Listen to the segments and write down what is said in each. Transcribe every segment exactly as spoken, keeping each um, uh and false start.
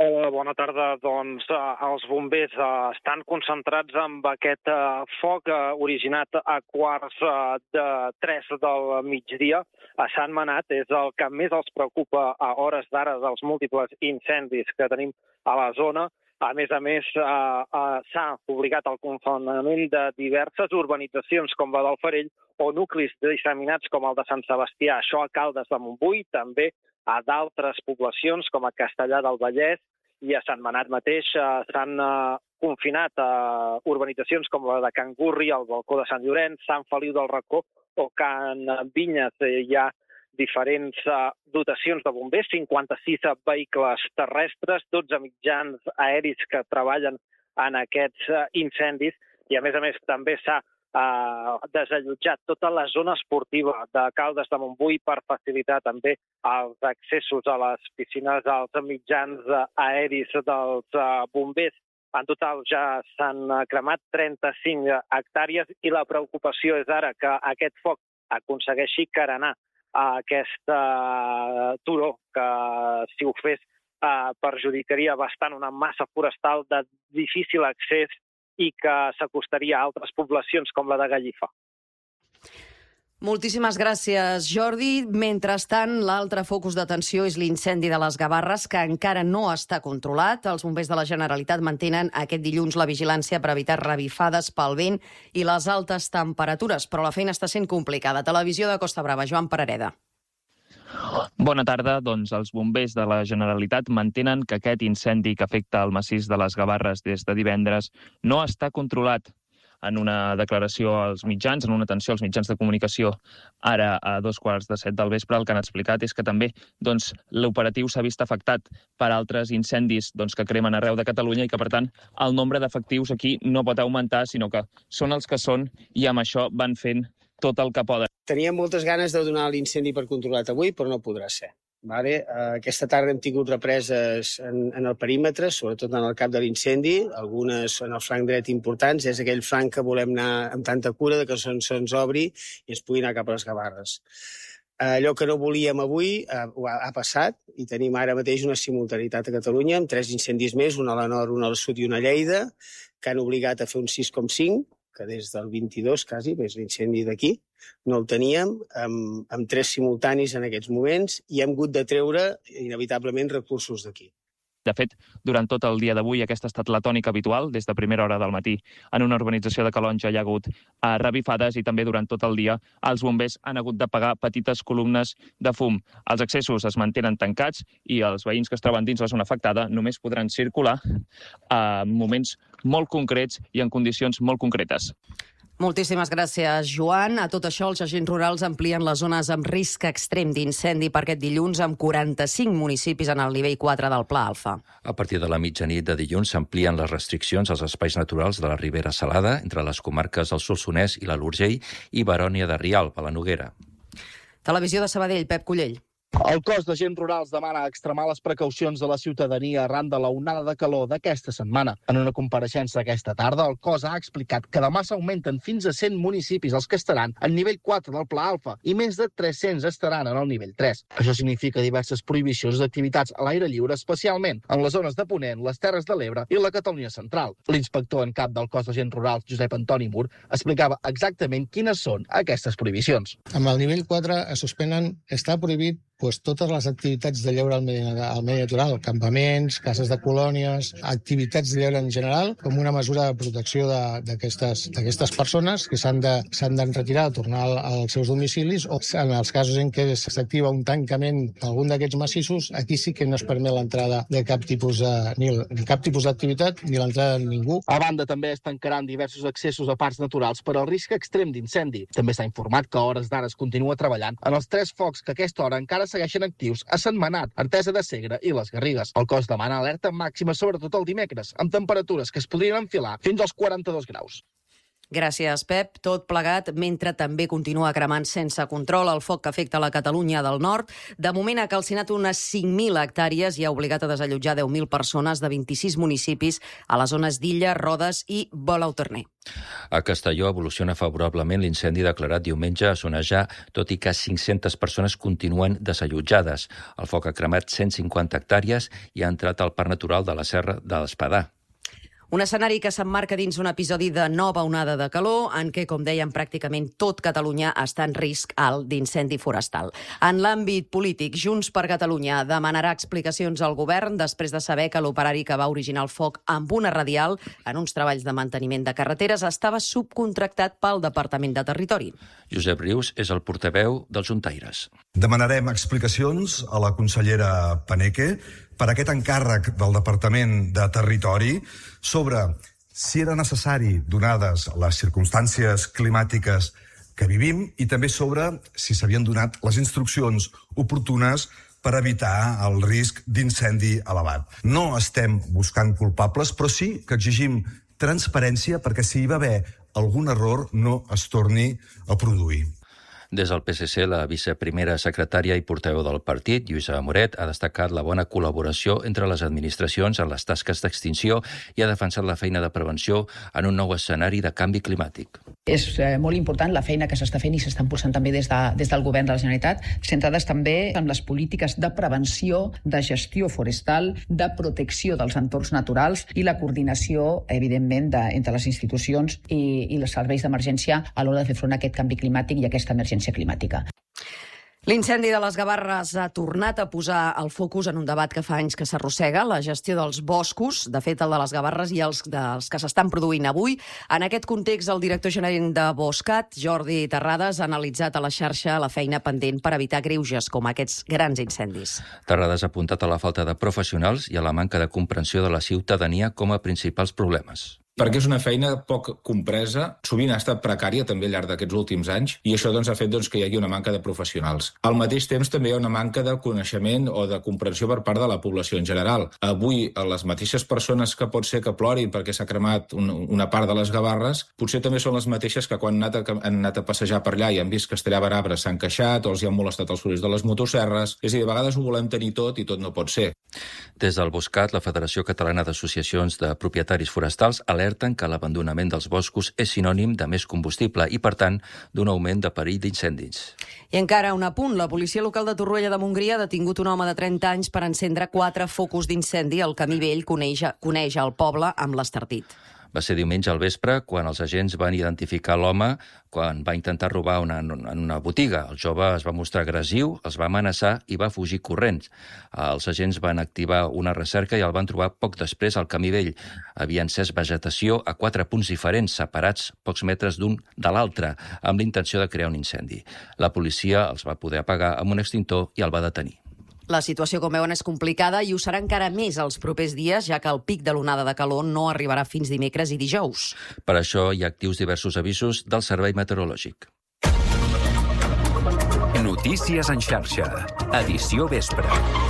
Hola, bona tarda. Doncs eh, els bombers eh, estan concentrats amb aquest eh, foc eh, originat a quarts eh, de tres del migdia a Sant Manat. És el que més els preocupa a hores d'ara dels múltiples incendis que tenim a la zona. A més a més, eh, eh, s'ha obligat el confinament de diverses urbanitzacions com la del Farell o nuclis disseminats com el de Sant Sebastià. Això a Caldes de Montbui, també a d'altres poblacions com a Castellar del Vallès i a Sant Manat mateix eh, s'han eh, confinat a eh, urbanitzacions com la de Can Gurri, el Balcó de Sant Llorenç, Sant Feliu del Racó o Can Vinyes. Eh, hi ha diferents eh, dotacions de bombers, cinquanta-sis vehicles terrestres, dotze mitjans aeris que treballen en aquests eh, incendis i a més a més també s'ha Uh, desallotjat tota la zona esportiva de Caldes de Montbui per facilitar també els accessos a les piscines als mitjans uh, aeris dels uh, bombers. En total ja s'han uh, cremat trenta-cinc hectàrees i la preocupació és ara que aquest foc aconsegueixi carenar uh, aquest uh, turó que, si ho fes, uh, perjudicaria bastant una massa forestal de difícil accés i que s'acostaria a altres poblacions com la de Gallifa. Moltíssimes gràcies, Jordi. Mentrestant, l'altre focus d'atenció és l'incendi de les Gavarres, que encara no està controlat. Els bombers de la Generalitat mantenen aquest dilluns la vigilància per evitar revifades pel vent i les altes temperatures, però la feina està sent complicada. Televisió de Costa Brava, Joan Parareda. Bona tarda. Doncs els bombers de la Generalitat mantenen que aquest incendi que afecta el massís de les Gavarres des de divendres no està controlat. En una declaració als mitjans, en una atenció als mitjans de comunicació, ara a dos quarts de set del vespre, el que han explicat és que també doncs, l'operatiu s'ha vist afectat per altres incendis doncs, que cremen arreu de Catalunya i que, per tant, el nombre d'efectius aquí no pot augmentar, sinó que són els que són i amb això van fent tot el que poden. Teníem moltes ganes de donar l'incendi per controlat avui, però no podrà ser. Vale? Aquesta tarda hem tingut represes en, en el perímetre, sobretot en el cap de l'incendi, algunes en el flanc dret importants. És aquell flanc que volem anar amb tanta cura de que se'ns se obri i es pugui anar cap a les Gavarres. Allò que no volíem avui ha, ha passat i tenim ara mateix una simultaneïtat a Catalunya amb tres incendis més, un a la nord, un al sud i una a Lleida, que han obligat a fer un sis coma cinc, que des del vint-i-dos, quasi, és l'incendi d'aquí, no el teníem, amb, amb tres simultanis en aquests moments, i hem hagut de treure, inevitablement, recursos d'aquí. De fet, durant tot el dia d'avui aquesta ha estat la tònica habitual, des de primera hora del matí. En una urbanització de Calonge hi ha hagut eh, revifades i també durant tot el dia els bombers han hagut d'apagar petites columnes de fum. Els accessos es mantenen tancats i els veïns que es troben dins la zona afectada només podran circular en moments molt concrets i en condicions molt concretes. Moltíssimes gràcies, Joan. A tot això, els agents rurals amplien les zones amb risc extrem d'incendi per aquest dilluns amb quaranta-cinc municipis en el nivell quatre del Pla Alfa. A partir de la mitjanit de dilluns s'amplien les restriccions als espais naturals de la Ribera Salada entre les comarques del Solsonès i la l'Urgell i Barònia de Rialp, a la Noguera. Televisió de Sabadell, Pep Cullell. El cos d'agents rurals demana extremar les precaucions de la ciutadania arran de la onada de calor d'aquesta setmana. En una compareixença aquesta tarda, el cos ha explicat que demà s'augmenten fins a cent municipis els que estaran en nivell quatre del Pla Alfa i més de tres-cents estaran en el nivell tres. Això significa diverses prohibicions d'activitats a l'aire lliure, especialment en les zones de Ponent, les Terres de l'Ebre i la Catalunya central. L'inspector en cap del cos d'agents rurals, Josep Antoni Mur, explicava exactament quines són aquestes prohibicions. Amb el nivell quatre es suspenen, està prohibit pues, totes les activitats de lleure al medi, al medi natural, campaments, cases de colònies, activitats de lleure en general, com una mesura de protecció d'aquestes persones que s'han de, s'han de retirar, de tornar als seus domicilis, o en els casos en què s'activa un tancament d'algun d'aquests massissos, aquí sí que no es permet l'entrada de cap tipus de, ni, ni cap tipus d'activitat ni l'entrada de ningú. A banda, també es tancaran diversos accessos a parcs naturals per al risc extrem d'incendi. També s'ha informat que a hores d'ara es continua treballant en els tres focs que a aquesta hora encara segueixen actius a Sant Manat, Artesa de Segre i les Garrigues. El cos demana alerta màxima sobretot el dimecres, amb temperatures que es podrien enfilar fins als quaranta-dos graus. Gràcies, Pep. Tot plegat mentre també continua cremant sense control el foc que afecta la Catalunya del Nord. De moment ha calcinat unes cinc mil hectàrees i ha obligat a desallotjar deu mil persones de vint-i-sis municipis a les zones d'Illa, Rodes i Bolauternè. A Castelló evoluciona favorablement l'incendi declarat diumenge a Sonejar, tot i que cinc-centes persones continuen desallotjades. El foc ha cremat cent cinquanta hectàrees i ha entrat al Parc Natural de la Serra de l'Espadà. Un escenari que s'emmarca dins un episodi de nova onada de calor, en què, com dèiem, pràcticament tot Catalunya està en risc alt d'incendi forestal. En l'àmbit polític, Junts per Catalunya demanarà explicacions al govern després de saber que l'operari que va originar el foc amb una radial en uns treballs de manteniment de carreteres estava subcontractat pel Departament de Territori. Josep Rius és el portaveu dels juntaires. Demanarem explicacions a la consellera Paneque per aquest encàrrec del Departament de Territori sobre si era necessari, donades les circumstàncies climàtiques que vivim, i també sobre si s'havien donat les instruccions oportunes per evitar el risc d'incendi elevat. No estem buscant culpables, però sí que exigim transparència perquè si hi va haver algun error no es torni a produir. Des del P S C, la viceprimera secretària i portaveu del partit, Lluïsa Moret, ha destacat la bona col·laboració entre les administracions en les tasques d'extinció i ha defensat la feina de prevenció en un nou escenari de canvi climàtic. És eh, molt important la feina que s'està fent i s'està impulsant també des, de, des del govern de la Generalitat, centrades també en les polítiques de prevenció, de gestió forestal, de protecció dels entorns naturals i la coordinació, evidentment, de, entre les institucions i, i els serveis d'emergència a l'hora de fer front a aquest canvi climàtic i a aquesta emergència climàtica. L'incendi de les Gavarres ha tornat a posar el focus en un debat que fa anys que s'arrossega, la gestió dels boscos, de fet el de les Gavarres i els dels que s'estan produint avui. En aquest context, el director gerent de Boscat, Jordi Terrades, ha analitzat a la xarxa la feina pendent per evitar greuges com aquests grans incendis. Terrades ha apuntat a la falta de professionals i a la manca de comprensió de la ciutadania com a principals problemes. Perquè és una feina poc compresa, sovint ha estat precària també al llarg d'aquests últims anys, i això doncs, ha fet doncs, que hi hagi una manca de professionals. Al mateix temps també hi ha una manca de coneixement o de comprensió per part de la població en general. Avui, les mateixes persones que pot ser que plorin perquè s'ha cremat un, una part de les Gavarres, potser també són les mateixes que quan han anat a, han anat a passejar per allà i han vist que es tallaven arbres s'han queixat o els hi han molestat els sorolls de les motosserres. És a dir, a vegades ho volem tenir tot i tot no pot ser. Des del Boscat, la Federació Catalana d'Associacions de Propietaris Forestals alerten que l'abandonament dels boscos és sinònim de més combustible i, per tant, d'un augment de perill d'incendis. I encara un apunt. La policia local de Torroella de Montgrí ha detingut un home de trenta anys per encendre quatre focus d'incendi al camí vell que uneix, que uneix el poble amb l'Estartit. Va ser diumenge al vespre quan els agents van identificar l'home quan va intentar robar una, en una botiga. El jove es va mostrar agressiu, els va amenaçar i va fugir corrents. Els agents van activar una recerca i el van trobar poc després al camí vell. Havia encès vegetació a quatre punts diferents, separats pocs metres d'un de l'altre, amb l'intenció de crear un incendi. La policia els va poder apagar amb un extintor i el va detenir. La situació, com veuen, és complicada i ho serà encara més els propers dies, ja que el pic de l'onada de calor no arribarà fins dimecres i dijous. Per això hi ha actius diversos avisos del Servei Meteorològic. Notícies en xarxa. Edició vespre.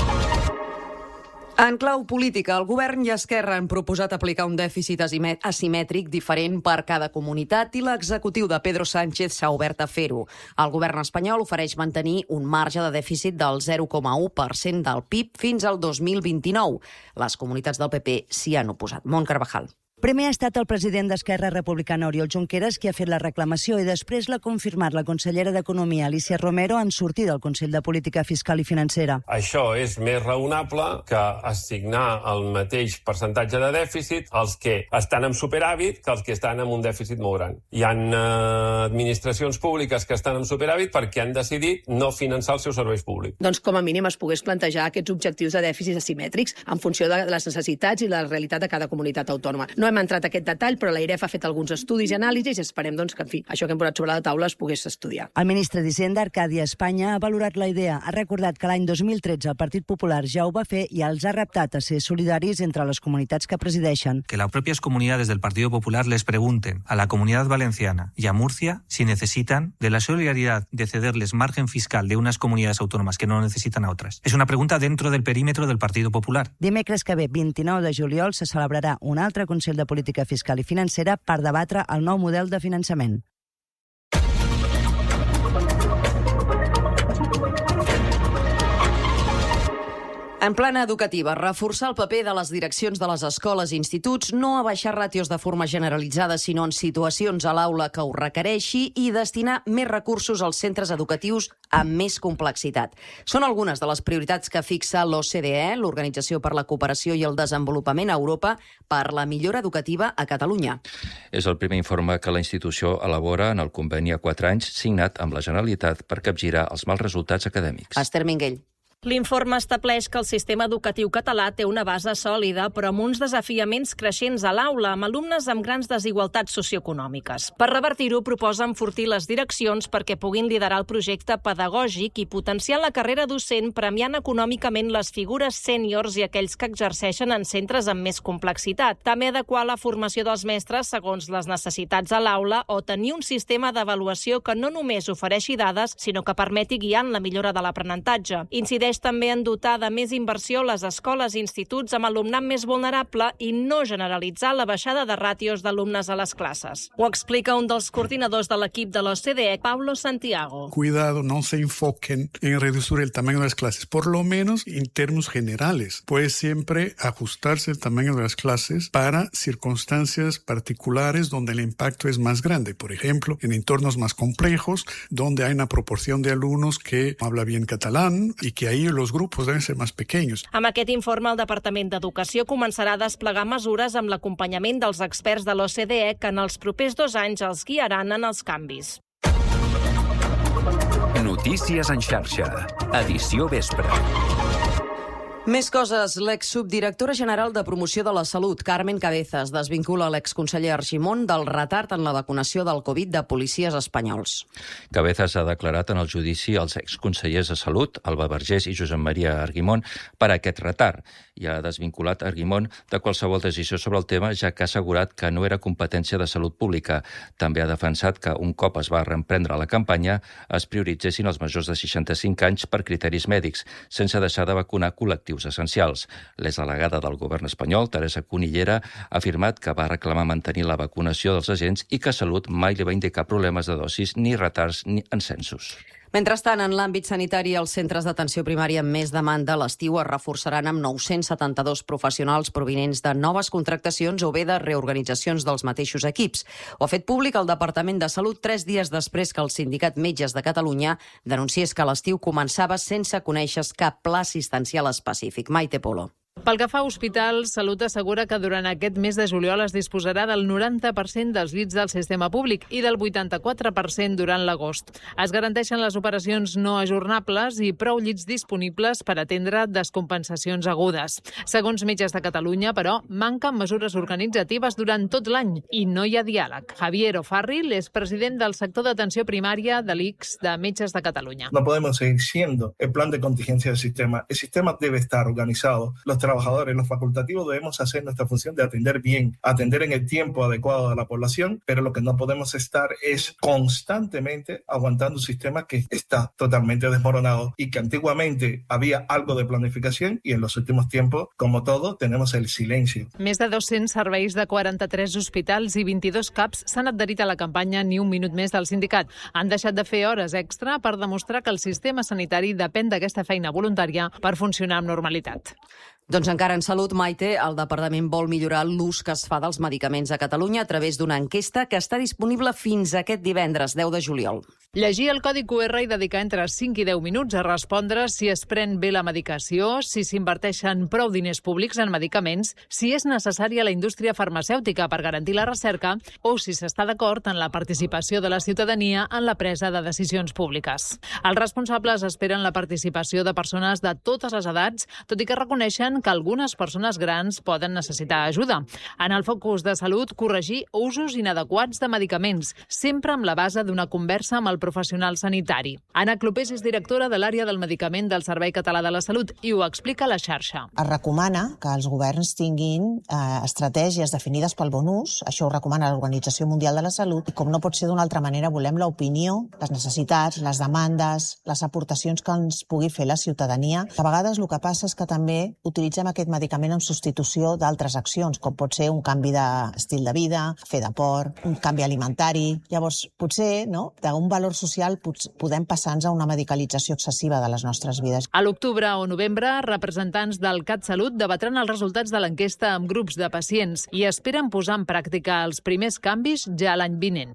En clau política, el govern i Esquerra han proposat aplicar un dèficit asimètric diferent per cada comunitat i l'executiu de Pedro Sánchez s'ha obert a fer-ho. El govern espanyol ofereix mantenir un marge de dèficit del zero coma u per cent del P I B fins al dos mil vint-i-nou. Les comunitats del P P s'hi han oposat. Mont Carvajal. Primer ha estat el president d'Esquerra Republicana, Oriol Junqueras, qui ha fet la reclamació i després l'ha confirmat la consellera d'Economia, Alicia Romero, en sortir del Consell de Política Fiscal i Financera. Això és més raonable que assignar el mateix percentatge de dèficit als que estan en superàvit que als que estan en un dèficit molt gran. Hi ha eh, administracions públiques que estan en superàvit perquè han decidit no finançar els seus serveis públics. Doncs com a mínim es pogués plantejar aquests objectius de dèficit asimètrics en funció de les necessitats i la realitat de cada comunitat autònoma. No hem entrat a aquest detall, però l'A I R E F ha fet alguns estudis i anàlisis i esperem doncs, que en fi, això que hem posat sobre la taula es pogués estudiar. El ministre d'Hisenda, Arcadi Espanya, ha valorat la idea. Ha recordat que l'any dos mil tretze el Partit Popular ja ho va fer i els ha reptat a ser solidaris entre les comunitats que presideixen. Que las propias comunidades del Partido Popular les pregunten a la Comunidad Valenciana y a Murcia si necesitan de la solidaridad de cederles margen fiscal de unas comunidades autónomas que no necesitan a otras. Es una pregunta dentro del perímetro del Partido Popular. Dimecres que ve, vint-i-nou de juliol, se celebrarà un altre Consell de de Política Fiscal i Financera per debatre el nou model de finançament. En plana educativa, reforçar el paper de les direccions de les escoles i instituts, no abaixar ràtios de forma generalitzada, sinó en situacions a l'aula que ho requereixi i destinar més recursos als centres educatius amb més complexitat. Són algunes de les prioritats que fixa l'O C D E, l'Organització per la Cooperació i el Desenvolupament a Europa, per la millora educativa a Catalunya. És el primer informe que la institució elabora en el conveni a quatre anys signat amb la Generalitat per capgirar els mals resultats acadèmics. Esther Minguell. L'informe estableix que el sistema educatiu català té una base sòlida, però amb uns desafiaments creixents a l'aula, amb alumnes amb grans desigualtats socioeconòmiques. Per revertir-ho, proposa enfortir les direccions perquè puguin liderar el projecte pedagògic i potenciar la carrera docent, premiant econòmicament les figures sèniors i aquells que exerceixen en centres amb més complexitat. També adequar la formació dels mestres segons les necessitats a l'aula o tenir un sistema d'avaluació que no només ofereixi dades, sinó que permeti guiar en la millora de l'aprenentatge. Incideix també en dotar de més inversió les escoles i instituts amb alumnat més vulnerable i no generalitzar la baixada de ràtios d'alumnes a les classes. Ho explica un dels coordinadors de l'equip de l'O C D E, Pablo Santiago. Cuidado, no se enfoquen en reducir el tamaño de las clases, por lo menos en términos generales. Puede siempre ajustarse el tamaño de las clases para circunstancias particulares donde el impacto es más grande. Por ejemplo, en entornos más complejos, donde hay una proporción de alumnos que habla bien catalán y que ahí los grupos deben ser más pequeños. Amb aquest informe, el Departament d'Educació començarà a desplegar mesures amb l'acompanyament dels experts de l'O C D E que en els propers dos anys els guiaran en els canvis. Notícies en xarxa. Edició vespre. Més coses. L'exsubdirectora general de Promoció de la Salut, Carmen Cabezas, desvincula l'exconseller Argimon del retard en la vacunació del Covid de policies espanyols. Cabezas ha declarat en el judici als exconsellers de Salut, Alba Vergés i Josep Maria Argimon, per aquest retard, i ha desvinculat Argimon de qualsevol decisió sobre el tema, ja que ha assegurat que no era competència de salut pública. També ha defensat que un cop es va reemprendre la campanya es prioritzessin els majors de seixanta-cinc anys per criteris mèdics, sense deixar de vacunar col·lectius essencials. L'exdelegada del govern espanyol, Teresa Cunillera, ha afirmat que va reclamar mantenir la vacunació dels agents i que Salut mai li va indicar problemes de dosis ni retards ni en censos. Mentrestant, en l'àmbit sanitari, els centres d'atenció primària amb més demanda a l'estiu es reforçaran amb nou-cents setanta-dos professionals provinents de noves contractacions o bé de reorganitzacions dels mateixos equips. Ho ha fet públic el Departament de Salut tres dies després que el Sindicat Metges de Catalunya denunciés que l'estiu començava sense conèixer cap pla assistencial específic. Maite Polo. Pel que fa a hospitals, Salut assegura que durant aquest mes de juliol es disposarà del noranta per cent dels llits del sistema públic i del vuitanta-quatre per cent durant l'agost. Es garanteixen les operacions no ajornables i prou llits disponibles per atendre descompensacions agudes. Segons Metges de Catalunya, però, manquen mesures organitzatives durant tot l'any i no hi ha diàleg. Javier O'Farrill és president del sector d'atenció primària de l'I C S de Metges de Catalunya. No podemos seguir siendo el plan de contingencia del sistema. El sistema debe estar organizado. Los trabajadores, los facultativos, debemos hacer nuestra función de atender bien, atender en el tiempo adecuado a la población, pero lo que no podemos estar es constantemente aguantando un sistema que está totalmente desmoronado y que antiguamente había algo de planificación y en los últimos tiempos, como todo, tenemos el silencio. Més de dos-cents serveis de quaranta-tres hospitals i vint-i-dos C A Ps s'han adherit a la campanya Ni un minut més del sindicat. Han deixat de fer hores extra per demostrar que el sistema sanitari depèn d'aquesta feina voluntària per funcionar amb normalitat. Doncs encara en Salut, Maite, el Departament vol millorar l'ús que es fa dels medicaments a Catalunya a través d'una enquesta que està disponible fins aquest divendres, deu de juliol. Llegir el codi Q R i dedicar entre cinc i deu minuts a respondre si es pren bé la medicació, si s'inverteixen prou diners públics en medicaments, si és necessària la indústria farmacèutica per garantir la recerca o si s'està d'acord en la participació de la ciutadania en la presa de decisions públiques. Els responsables esperen la participació de persones de totes les edats, tot i que reconeixen que algunes persones grans poden necessitar ajuda. En el focus de Salut, corregir usos inadequats de medicaments, sempre amb la base d'una conversa amb el professional sanitari. Anna Clopés és directora de l'àrea del medicament del Servei Català de la Salut i ho explica a la xarxa. Es recomana que els governs tinguin eh, estratègies definides pel bon ús, això ho recomana l'Organització Mundial de la Salut, i com no pot ser d'una altra manera, volem l'opinió, les necessitats, les demandes, les aportacions que ens pugui fer la ciutadania. A vegades el que passa és que també utilitzem utilitzem aquest medicament en substitució d'altres accions, com pot ser un canvi d'estil de vida, fer deport, un canvi alimentari. Llavors, potser, no, d'un valor social podem passar-nos a una medicalització excessiva de les nostres vides. A l'octubre o novembre, representants del CatSalut debatran els resultats de l'enquesta amb grups de pacients i esperen posar en pràctica els primers canvis ja l'any vinent.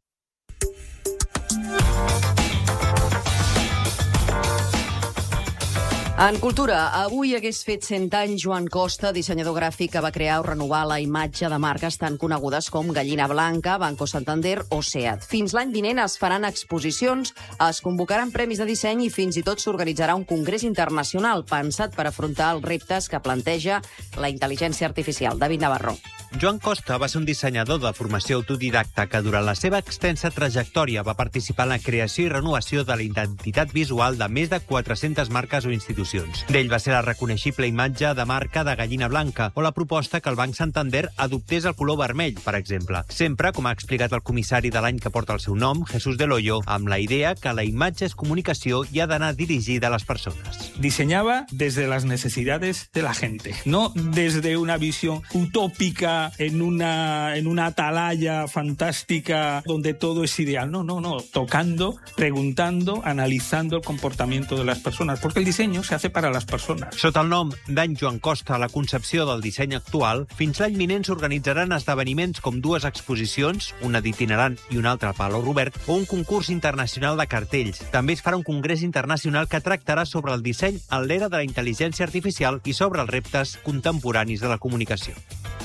En cultura, avui hagués fet cent anys Joan Costa, dissenyador gràfic que va crear o renovar la imatge de marques tan conegudes com Gallina Blanca, Banco Santander o SEAT. Fins l'any vinent es faran exposicions, es convocaran premis de disseny i fins i tot s'organitzarà un congrés internacional pensat per afrontar els reptes que planteja la intel·ligència artificial. David Navarro. Joan Costa va ser un dissenyador de formació autodidacta que durant la seva extensa trajectòria va participar en la creació i renovació de la identitat visual de més de quatre-centes marques o institucions. D'ell va ser la reconeixible imatge de marca de Gallina Blanca o la proposta que el Banc Santander adoptés el color vermell, per exemple. Sempre, com ha explicat el comissari de l'any que porta el seu nom, Jesús del Hoyo, amb la idea que la imatge és comunicació i ha d'anar dirigida a les persones. Diseñaba desde las necesidades de la gente, no desde una visión utópica en una, en una atalaya fantástica donde todo es ideal. No, no, no. Tocando, preguntando, analizando el comportamiento de las personas, porque el diseño se hace para las personas. Sota el nom d'any Joan Costa, la concepció del disseny actual, fins l'any vinent s'organitzaran esdeveniments com dues exposicions, una d'itinerant i una altra a Palau Robert, o un concurs internacional de cartells. També es farà un congrés internacional que tractarà sobre el disseny en l'era de la intel·ligència artificial i sobre els reptes contemporanis de la comunicació.